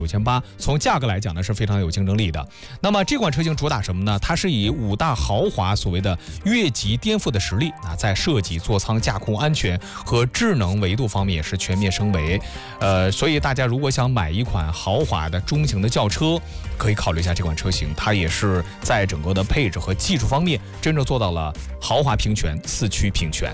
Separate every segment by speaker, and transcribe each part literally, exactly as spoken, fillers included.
Speaker 1: 九千八，从价格来讲呢是非常有竞争力的。那么这款车型主打什么呢？它是以五大豪华所谓的越级颠覆的实力啊，在设计、座舱、驾控、安全和智能维度方面也是全面升维。呃，所以大家如果想买一款豪华的中型的轿车，可以考虑一下这款车型。它也是在整个的配置和技术方面真正做到了豪华平权、四驱平权。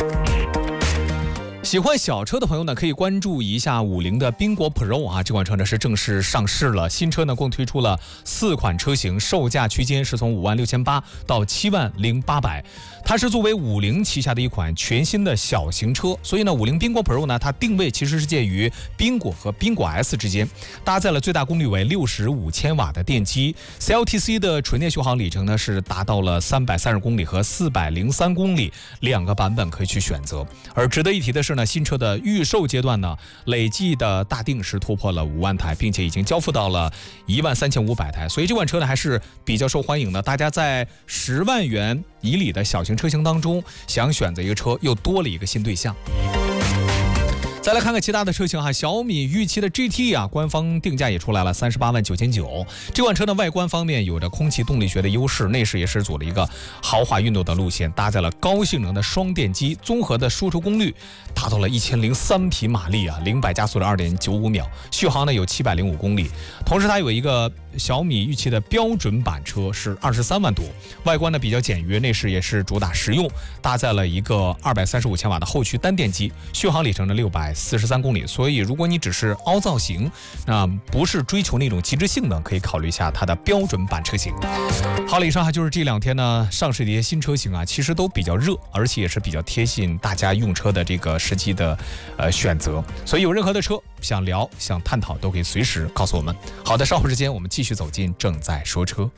Speaker 1: 喜欢小车的朋友呢，可以关注一下五菱的缤果 Pro 啊，这款车呢是正式上市了。新车呢共推出了四款车型，售价区间是从五万六千八到七万零八百。它是作为五菱旗下的一款全新的小型车，所以呢，五菱缤果 Pro 呢，它定位其实是介于缤果和缤果 S 之间，搭载了最大功率为六十五千瓦的电机 ，C L T C 的纯电续航里程呢是达到了三百三十公里和四百零三公里，两个版本可以去选择。而值得一提的是呢，新车的预售阶段呢，累计的大定是突破了五万台，并且已经交付到了一万三千五百台，所以这款车呢还是比较受欢迎的。大家在十万元以里的小型车型当中，想选择一个车，又多了一个新对象。再来看看其他的车型哈，小米预期的 G T 啊，官方定价也出来了，三十八万九千九。这款车呢，外观方面有着空气动力学的优势，内饰也是走了一个豪华运动的路线，搭载了高性能的双电机，综合的输出功率达到了一千零三匹马力啊，零百加速的二点九五秒，续航呢有七百零五公里。同时它有一个小米预期的标准版车是二十三万多，外观呢比较简约，内饰也是主打实用，搭载了一个二百三十五千瓦的后驱单电机，续航里程呢六百四十三公里。所以如果你只是凹造型，那不是追求那种极致性能，可以考虑一下它的标准版车型。好了，以上就是这两天呢上市的一些新车型啊，其实都比较热，而且也是比较贴近大家用车的这个实际的呃选择。所以有任何的车想聊想探讨，都可以随时告诉我们。好的，稍后之间我们继续走进正在说车。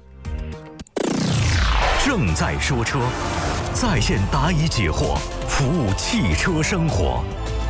Speaker 2: 正在说车，在线答疑解惑，服务汽车生活。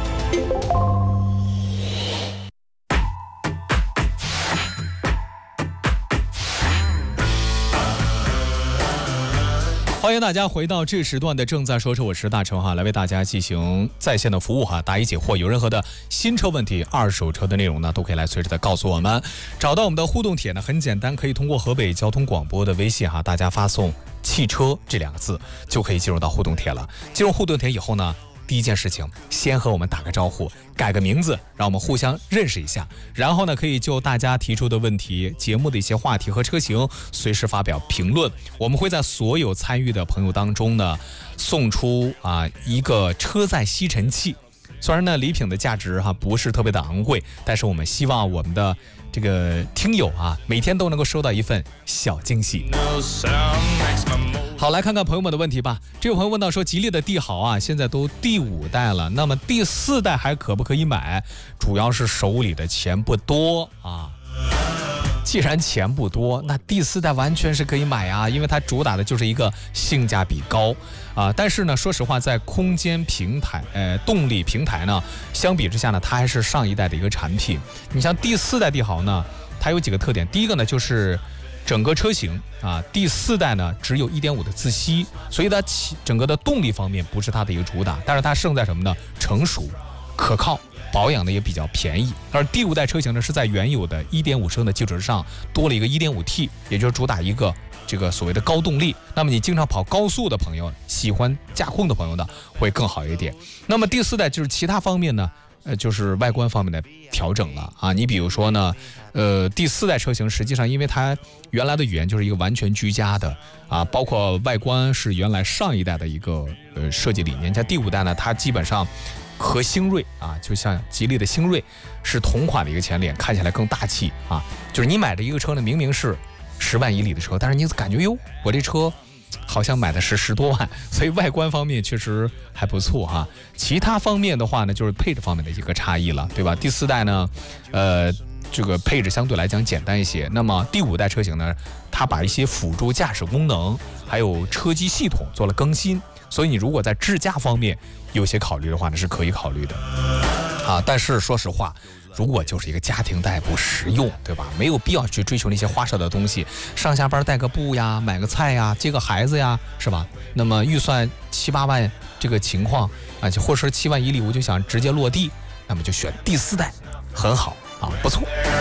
Speaker 1: 欢迎大家回到这时段的正在说车，我是大成哈，来为大家进行在线的服务哈，答疑解惑。有任何的新车问题、二手车的内容呢，都可以来随时的告诉我们。找到我们的互动帖呢，很简单，可以通过河北交通广播的微信哈，大家发送汽车这两个字就可以进入到互动帖了。进入互动帖以后呢，第一件事情，先和我们打个招呼，改个名字，让我们互相认识一下。然后呢，可以就大家提出的问题、节目的一些话题和车型，随时发表评论。我们会在所有参与的朋友当中呢，送出啊一个车载吸尘器。虽然呢礼品的价值哈、啊、不是特别的昂贵，但是我们希望我们的这个听友啊，每天都能够收到一份小惊喜。好，来看看朋友们的问题吧。这位朋友问到说，吉利的帝豪啊，现在都第五代了，那么第四代还可不可以买？主要是手里的钱不多啊。既然钱不多，那第四代完全是可以买啊，因为它主打的就是一个性价比高啊。但是呢，说实话，在空间平台、呃动力平台呢，相比之下呢，它还是上一代的一个产品。你像第四代帝豪呢，它有几个特点，第一个呢就是整个车型啊，第四代呢只有 一点五 的自吸，所以它整个的动力方面不是它的一个主打，但是它胜在什么呢？成熟、可靠。保养的也比较便宜，而第五代车型呢是在原有的 一点五 升的基础之上多了一个 一点五 T， 也就是主打一个这个所谓的高动力。那么你经常跑高速的朋友，喜欢驾控的朋友呢，会更好一点。那么第四代就是其他方面呢，呃，就是外观方面的调整了啊。你比如说呢，呃，第四代车型实际上因为它原来的语言就是一个完全居家的啊，包括外观是原来上一代的一个呃设计理念，像第五代呢，它基本上和星瑞啊，就像吉利的星瑞是同款的一个前脸，看起来更大气啊。就是你买的一个车呢，明明是十万以里的车，但是你感觉哟，我这车好像买的是十多万，所以外观方面确实还不错哈。其他方面的话呢，就是配置方面的一个差异了，对吧？第四代呢，呃，这个配置相对来讲简单一些。那么第五代车型呢，它把一些辅助驾驶功能还有车机系统做了更新，所以你如果在智驾方面有些考虑的话呢，是可以考虑的啊。但是说实话，如果就是一个家庭代步实用，对吧？没有必要去追求那些花哨的东西，上下班带个布呀，买个菜呀，接个孩子呀，是吧？那么预算七八万这个情况啊，或者说七万以里，我就想直接落地，那么就选第四代，很好啊，不错。